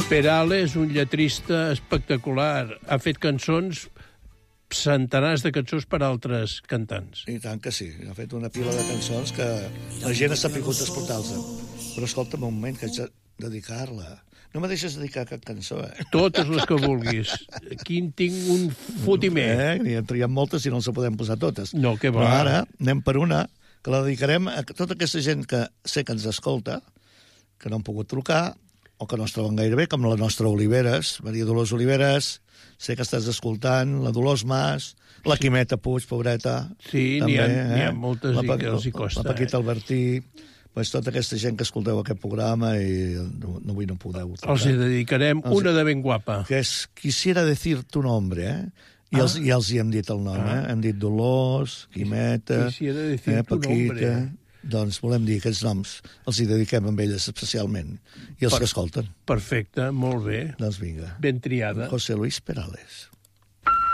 Perales, un lletrista espectacular. Ha fet cançons, centenars de cançons per a altres cantants. I tant que sí. Ha fet una pila de cançons que la gent ha sabut exportar-los. Però escolta'm un moment, que haig de dedicar-la. No me deixes dedicar cap cançó, Totes les que vulguis. Aquí en tinc un fotimer. N'hi en triem moltes i no ens podem posar totes. No, què va. Però ara anem per una que la dedicarem a tota aquesta gent que sé que ens escolta, que no han pogut trucar, o que no es troben gaire bé, com la nostra Oliveres, Maria Dolors Oliveres, sé que estàs escoltant, la Dolors Mas, la Quimeta Puig, pobreta. Sí, també, n'hi ha moltes i que els hi costa. La Paquita Albertí, pues tota aquesta gent que escolteu aquest programa i avui no podeu trucar. Els hi dedicarem una de ben guapa. Que és Quisiera decir tu nombre, I els hi hem dit el nom, Hem dit Dolors, Quimeta, Quisiera decir tu Paquita... nombre. Doncs volem dir aquests noms, els hi dediquem amb elles especialment, i els que escolten. Perfecte, molt bé. Doncs vinga. Ben triada. José Luis Perales.